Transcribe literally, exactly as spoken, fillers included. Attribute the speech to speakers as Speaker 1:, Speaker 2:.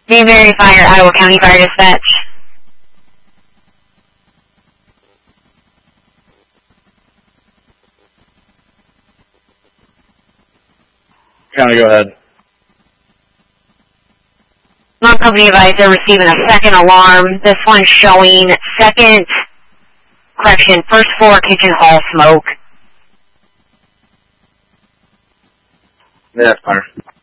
Speaker 1: Mayberry Fire, Iowa County Fire Dispatch.
Speaker 2: County, go ahead.
Speaker 1: Non-company advisor receiving a second alarm. This one's showing second, correction, first floor kitchen hall smoke.
Speaker 2: Yeah, fire.